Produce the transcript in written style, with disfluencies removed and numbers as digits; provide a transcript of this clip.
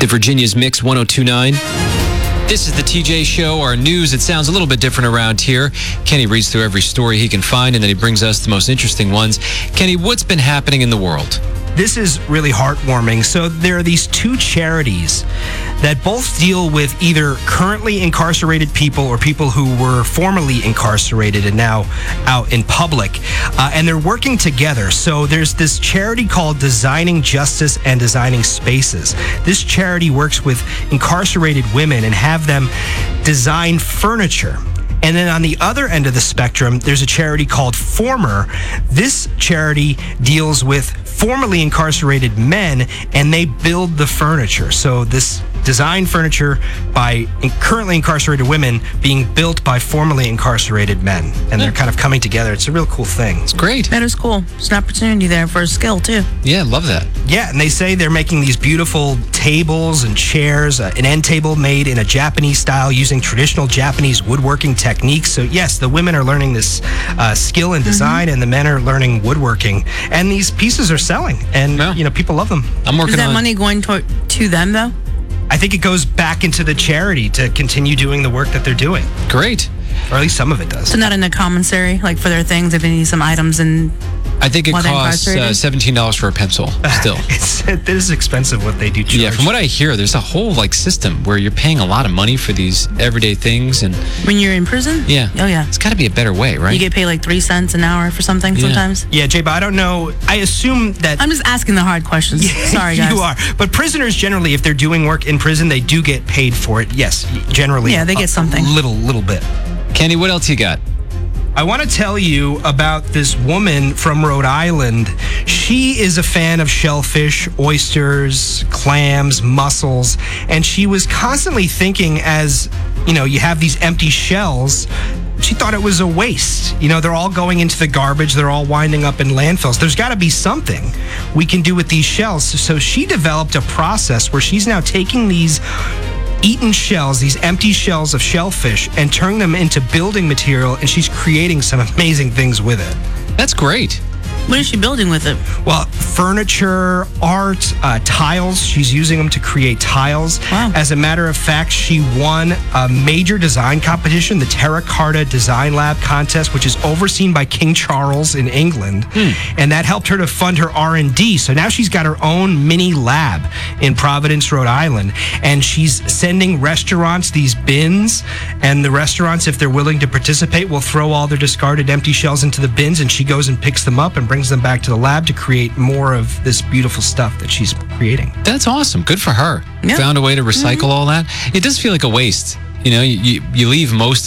to Virginia's Mix 102.9. This is the TJ Show, our news. It sounds a little bit different around here. Kenny reads through every story he can find, and then he brings us the most interesting ones. Kenny, what's been happening in the world? This is really heartwarming. So there are these two charities that both deal with either currently incarcerated people or people who were formerly incarcerated and now out in public. And they're working together. So there's this charity called Designing Justice and Designing Spaces. This charity works with incarcerated women and have them design furniture. And then on the other end of the spectrum, there's a charity called Former. This charity deals with formerly incarcerated men, and they build the furniture. So this design furniture by currently incarcerated women being built by formerly incarcerated men. And they're kind of coming together. It's a real cool thing. It's great. That is cool. There's an opportunity there for a skill, too. Yeah, love that. Yeah, and they say they're making these beautiful tables and chairs, an end table made in a Japanese style using traditional Japanese woodworking techniques. So yes, the women are learning this skill and design, and the men are learning woodworking. And these pieces are selling, and people love them. I'm working on... Is that on... money going to them, though? I think it goes back into the charity to continue doing the work that they're doing. Great. Or at least some of it does. So not in the commissary, like for their things, if they need some items and... I think it costs $17 for a pencil still. It is expensive what they do charge. Yeah, from what I hear, there's a whole system where you're paying a lot of money for these everyday things. And when you're in prison? Yeah. Oh, yeah. It's got to be a better way, right? You get paid 3 cents an hour for something sometimes? Yeah, Jay, but I don't know. I assume that... I'm just asking the hard questions. Sorry, guys. You are. But prisoners generally, if they're doing work in prison, they do get paid for it. Yes, generally. Yeah, they get something. A little bit. Kenny, what else you got? I want to tell you about this woman from Rhode Island. She is a fan of shellfish, oysters, clams, mussels, and she was constantly thinking as, you have these empty shells, she thought it was a waste. They're all going into the garbage. They're all winding up in landfills. There's got to be something we can do with these shells. So she developed a process where she's now taking these eaten shells, these empty shells of shellfish, and turning them into building material, and she's creating some amazing things with it. That's great. What is she building with it? Well, furniture, art, tiles. She's using them to create tiles. Wow. As a matter of fact, she won a major design competition, the Terra Carta Design Lab contest, which is overseen by King Charles in England. And that helped her to fund her R&D. So now she's got her own mini lab in Providence, Rhode Island. And she's sending restaurants these bins. And the restaurants, if they're willing to participate, will throw all their discarded empty shells into the bins. And she goes and picks them up and brings them back to the lab to create more of this beautiful stuff that she's creating. That's awesome. Good for her. Yeah. Found a way to recycle all that. It does feel like a waste. You leave most